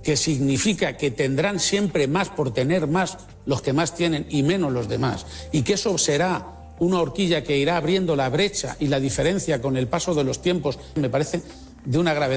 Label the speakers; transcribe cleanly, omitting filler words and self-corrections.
Speaker 1: que significa que tendrán siempre más por tener más los que más tienen y menos los demás, y que eso será una horquilla que irá abriendo la brecha y la diferencia con el paso de los tiempos, me parece de una gravedad